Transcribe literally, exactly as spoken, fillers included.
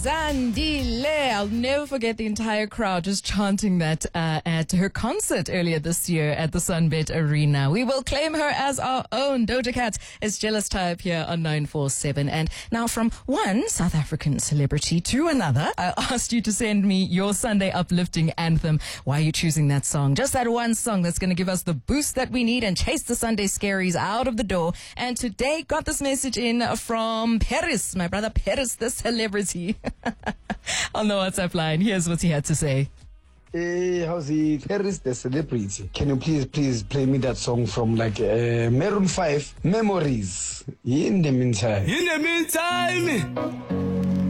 Zandile. I'll never forget the entire crowd just chanting that uh, at her concert earlier this year at the Sunbet Arena. We will claim her as our own. Doja Cat is Jealous Type here on nine four seven. And now from one South African celebrity to another, I asked you to send me your Sunday uplifting anthem. Why are you choosing that song? Just that one song that's going to give us the boost that we need and chase the Sunday scaries out of the door. And today got this message in from Paris, my brother Paris, the celebrity. On the WhatsApp line, here's what he had to say. Hey, how's it? Paris, the celebrity. Can you please, please play me that song from like uh, Maroon five, Memories? In the meantime. In the meantime.